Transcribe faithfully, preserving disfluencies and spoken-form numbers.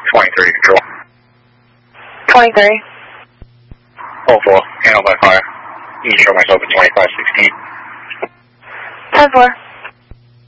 twenty-three control. twenty-three. Oh four, handle by fire. You can show myself at twenty-five sixteen. ten four.